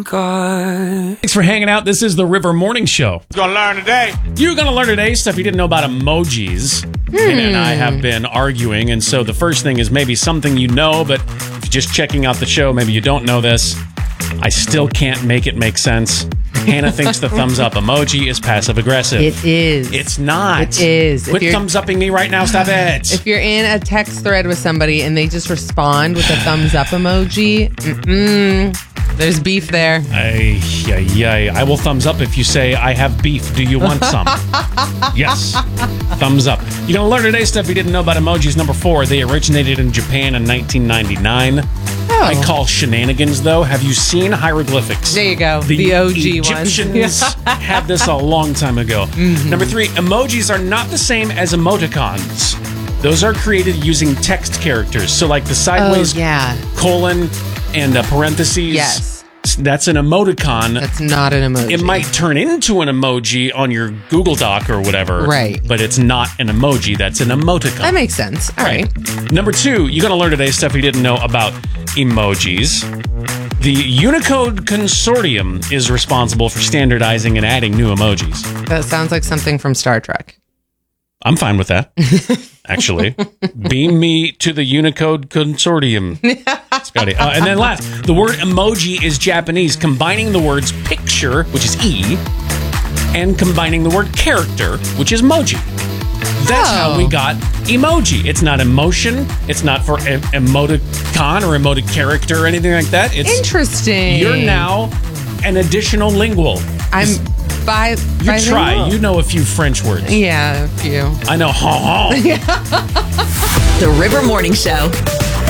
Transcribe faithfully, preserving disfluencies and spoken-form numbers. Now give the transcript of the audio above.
God. Thanks for hanging out. This is the River Morning Show. Gonna learn today. You're going to learn today stuff you didn't know about emojis. Hmm. Dana and I have been arguing, and so the first thing is maybe something you know, but if you're just checking out the show, maybe you don't know this. I still can't make it make sense. Hannah thinks the thumbs up emoji is passive aggressive. It is. It's not. It is. If Quit you're- thumbs upping me right now. Stop it. If you're in a text thread with somebody and they just respond with a thumbs up emoji, mm-mm, there's beef there. Ay, ay, ay. I will thumbs up if you say, I have beef. Do you want some? Yes. Thumbs up. You're going to learn today stuff you didn't know about emojis. Number four, they originated in Japan in nineteen ninety-nine. Oh. I call shenanigans, though. Have you seen hieroglyphics? There you go. The, O G Egyptians ones. had this a long time ago. Mm-hmm. Number three, emojis are not the same as emoticons. Those are created using text characters. So like the Oh, sideways yeah. colon and uh, parentheses. Yes. That's an emoticon. That's not an emoji. It might turn into an emoji on your Google Doc or whatever. Right. But it's not an emoji. That's an emoticon. That makes sense. All right. Number two, you're going to learn today stuff you didn't know about emojis. The Unicode Consortium is responsible for standardizing and adding new emojis. That sounds like something from Star Trek. I'm fine with that, actually. Beam me to the Unicode Consortium, Scotty. Uh, and then last, the word emoji is Japanese, combining the words picture, which is E, and combining the word character, which is moji. That's Oh. how we got emoji. It's not emotion. It's not for em- emoticon or emotic character or anything like that. It's Interesting. You're now an additional lingual. I'm by. You by try. lingual. You know a few French words. Yeah, a few. I know. Ha ha. The River Morning Show.